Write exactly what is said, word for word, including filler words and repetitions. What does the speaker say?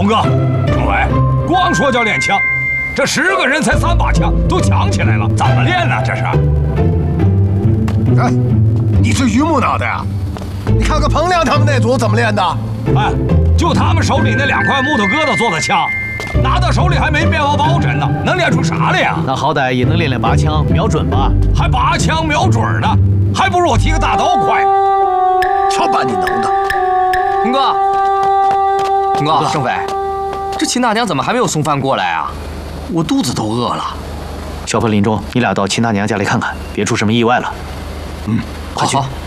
哥，政委，光说叫练枪，这十个人才三把枪都抢起来了，怎么练呢？这是？ 哎，你是榆木脑袋啊？你看看彭亮他们那组怎么练的？ 哎，就他们手里那两块木头疙瘩做的枪，拿到手里还没面包包沉呢，能练出啥来呀？ 那好歹也能练练拔枪、瞄准吧？ 还拔枪瞄准呢，还不如我提个大刀快呢。 瞧把你能的！ 红哥，红哥，政委，这秦大娘怎么还没有送饭过来啊？我肚子都饿了。 小鹏、林中，你俩到秦大娘家里看看，别出什么意外了。 嗯，快去。好好